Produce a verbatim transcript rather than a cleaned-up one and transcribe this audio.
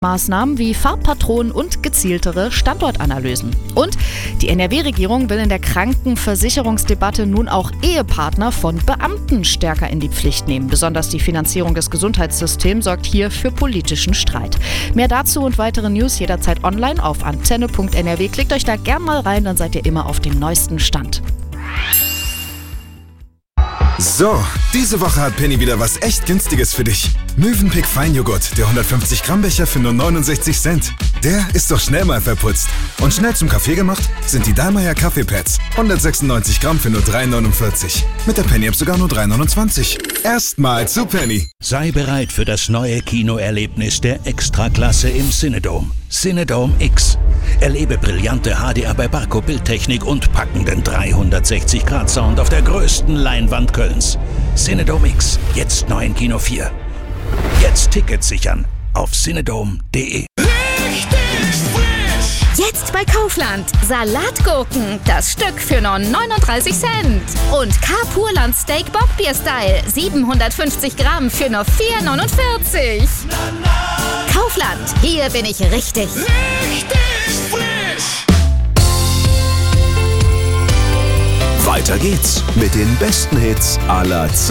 Maßnahmen wie Farbpatronen und gezieltere Standortanalysen. Und die N R W-Regierung will in der Krankenversicherungsdebatte nun auch Ehepartner von Beamten stärker in die Pflicht nehmen. Besonders die Finanzierung des Gesundheitssystems sorgt hier für politischen Streit. Mehr dazu und weitere News jederzeit online auf antenne punkt n r w. Klickt euch da gern mal rein, dann seid ihr immer auf dem neuesten Stand. So, diese Woche hat Penny wieder was echt Günstiges für dich. Mövenpick Feinjoghurt, der hundertfünfzig Gramm Becher für nur neunundsechzig Cent. Der ist doch schnell mal verputzt. Und schnell zum Kaffee gemacht sind die Dallmayr Kaffeepads. hundertsechsundneunzig Gramm für nur drei neunundvierzig. Mit der Penny-App sogar nur drei neunundzwanzig. Erstmal zu Penny. Sei bereit für das neue Kinoerlebnis der Extraklasse im Cinedome. Cinedome X. Erlebe brillante H D R bei Barco Bildtechnik und packenden dreihundertsechzig Grad Sound auf der größten Leinwand Kölns. Cinedome X, jetzt neu in Kino vier. Jetzt Tickets sichern auf cinedome punkt de. Jetzt bei Kaufland. Salatgurken, das Stück für nur neununddreißig Cent. Und Carpurland Steak Bockbier Style, siebenhundertfünfzig Gramm für nur vier neunundvierzig. Kaufland, hier bin ich richtig. Richtig frisch! Weiter geht's mit den besten Hits aller Zeiten.